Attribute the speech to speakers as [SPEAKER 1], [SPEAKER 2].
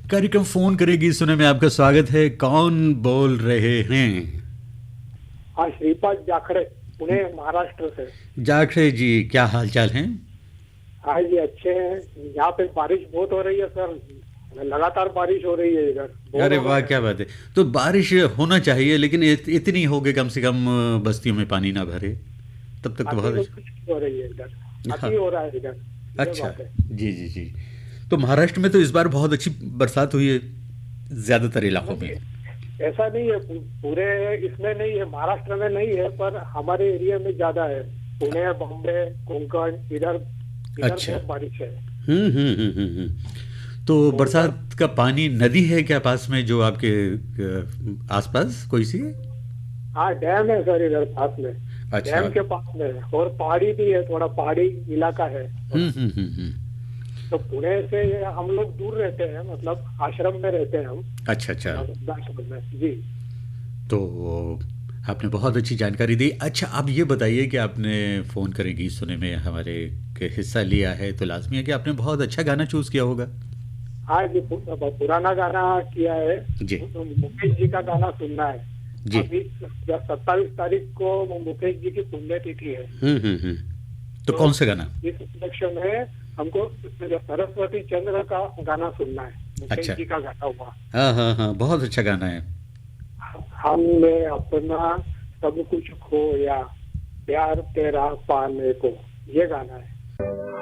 [SPEAKER 1] कार्यक्रम फोन करेगी सुने में आपका स्वागत है। कौन बोल रहे हैं?
[SPEAKER 2] हाँ, श्रीपाद जाखड़े, पुणे महाराष्ट्र से।
[SPEAKER 1] जाखड़े जी, क्या हाल चाल है?
[SPEAKER 2] हाँ जी, अच्छे हैं। यहाँ पे बारिश बहुत हो रही है सर, लगातार बारिश हो रही है, इधर बोर
[SPEAKER 1] अरे
[SPEAKER 2] हो
[SPEAKER 1] वाह,
[SPEAKER 2] रहे हैं।
[SPEAKER 1] क्या बात है। तो बारिश होना चाहिए, लेकिन इतनी हो गई कम से कम बस्तियों में पानी ना भरे, तब तक तो
[SPEAKER 2] अति
[SPEAKER 1] बहुत
[SPEAKER 2] वृष्टि हो रही है इधर,
[SPEAKER 1] अच्छा।
[SPEAKER 2] अति
[SPEAKER 1] हाँ।
[SPEAKER 2] हो रहा है इधर, ये
[SPEAKER 1] अच्छा।
[SPEAKER 2] बात है।
[SPEAKER 1] जी जी जी। तो महाराष्ट्र में तो इस बार बहुत अच्छी बरसात हुई है, ज़्यादातर इलाकों में।
[SPEAKER 2] नहीं, ऐसा नहीं है, पूरे इसमें नहीं है, महाराष्ट्र में नहीं है, पर हमारे एरिया में ज्यादा है। पुणे, बॉम्बे, कोंकण, इधर इधर
[SPEAKER 1] अच्छा।
[SPEAKER 2] बहुत बारिश है।
[SPEAKER 1] तो
[SPEAKER 2] कोंकण,
[SPEAKER 1] बरसात का पानी, नदी है क्या पास में जो आपके आसपास कोई सी?
[SPEAKER 2] हाँ डैम है सर इधर पास में।
[SPEAKER 1] अच्छा।
[SPEAKER 2] डैम के पास में है, और पहाड़ी भी है, थोड़ा पहाड़ी इलाका है थोड़ा।
[SPEAKER 1] हम्म।
[SPEAKER 2] तो पुणे से हम लोग दूर रहते हैं, मतलब आश्रम में रहते हैं हम,
[SPEAKER 1] अच्छा अच्छा।
[SPEAKER 2] वृद्धाश्रम में जी।
[SPEAKER 1] तो आपने बहुत अच्छी जानकारी दी। अच्छा, अब ये बताइए कि आपने फ़ोन करेगी सुने में हमारे के हिस्सा लिया है, तो लाजमी है कि आपने बहुत अच्छा गाना चूज़ किया होगा।
[SPEAKER 2] हाँ जी, पुराना गाना किया है।
[SPEAKER 1] जी
[SPEAKER 2] मुकेश जी का गाना सुनना है।
[SPEAKER 1] जी।
[SPEAKER 2] अभी 27 तारीख को मुकेश जी की पुण्यतिथि है।
[SPEAKER 1] हम्म। तो
[SPEAKER 2] तो
[SPEAKER 1] कौन सा गाना?
[SPEAKER 2] इस उपलक्ष्य में हमको सरस्वती चंद्र का गाना सुनना है, मुकेश
[SPEAKER 1] अच्छा।
[SPEAKER 2] जी का गाना हुआ।
[SPEAKER 1] हाँ हाँ हाँ, बहुत अच्छा गाना है।
[SPEAKER 2] हमने अपना सब कुछ खोया, प्यार तेरा पाने को, ये गाना है।